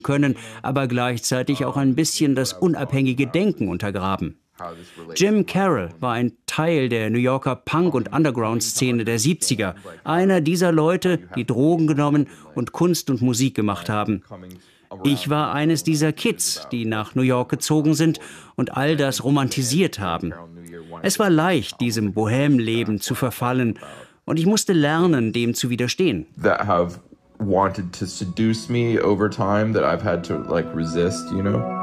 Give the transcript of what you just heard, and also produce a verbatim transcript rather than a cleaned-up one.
können aber gleichzeitig auch ein bisschen das unabhängige Denken untergraben. Jim Carroll war ein Teil der New Yorker Punk- und Underground-Szene der siebziger. Einer dieser Leute, die Drogen genommen und Kunst und Musik gemacht haben. Ich war eines dieser Kids, die nach New York gezogen sind und all das romantisiert haben. Es war leicht, diesem Bohème-Leben zu verfallen, und ich musste lernen, dem zu widerstehen. That have wanted to seduce me over time that I've had to like resist, you know?